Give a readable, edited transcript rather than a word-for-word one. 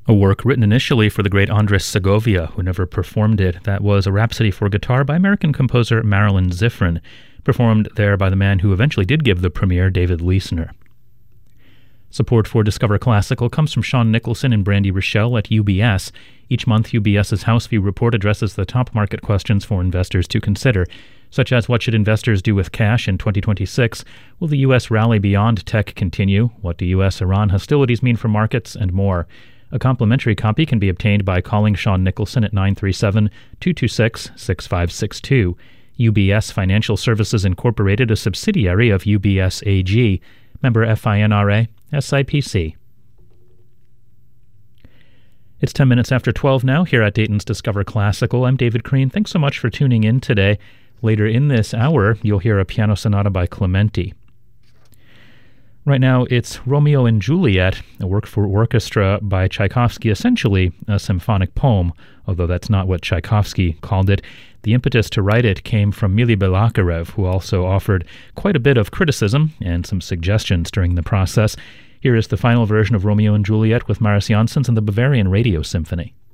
A work written initially for the great Andres Segovia, who never performed it. That was a Rhapsody for Guitar by American composer Marilyn Zifrin, performed there by the man who eventually did give the premiere, David Leisner. Support for Discover Classical comes from Sean Nicholson and Brandy Rochelle at UBS. Each month, UBS's House View report addresses the top market questions for investors to consider, such as what should investors do with cash in 2026? Will the U.S. rally beyond tech continue? What do U.S.-Iran hostilities mean for markets? And more. A complimentary copy can be obtained by calling Sean Nicholson at 937-226-6562. UBS Financial Services Incorporated, a subsidiary of UBS AG. Member FINRA, SIPC. It's 10 minutes after 12 now here at Dayton's Discover Classical. I'm David Crean. Thanks so much for tuning in today. Later in this hour, you'll hear a piano sonata by Clementi. Right now, it's Romeo and Juliet, a work for orchestra by Tchaikovsky, essentially a symphonic poem, although that's not what Tchaikovsky called it. The impetus to write it came from Mily Balakirev, who also offered quite a bit of criticism and some suggestions during the process. Here is the final version of Romeo and Juliet with Maris Janssens and the Bavarian Radio Symphony.